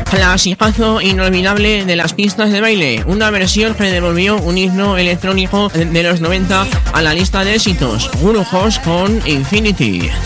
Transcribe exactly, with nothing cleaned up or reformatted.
clasicazo inolvidable de las pistas de baile, una versión que devolvió un himno electrónico de los noventa a la lista de éxitos, Brujos con Infinity.